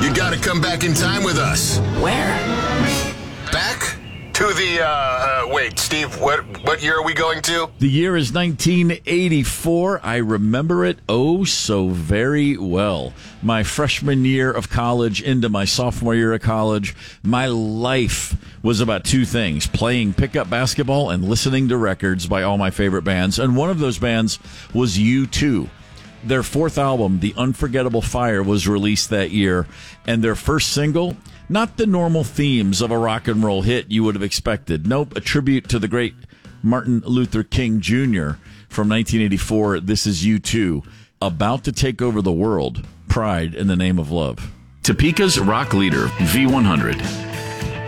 You got to come back in time with us. Where? Back to the, wait, Steve, what year are we going to? The year is 1984. I remember it oh so very well. My freshman year of college into my sophomore year of college, my life was about two things: playing pickup basketball and listening to records by all my favorite bands. And one of those bands was U2. Their fourth album, The Unforgettable Fire, was released that year, and their first single, not the normal themes of a rock and roll hit you would have expected. Nope, a tribute to the great Martin Luther King Jr. from 1984. This is U2, about to take over the world. Pride in the Name of Love. Topeka's rock leader, V100.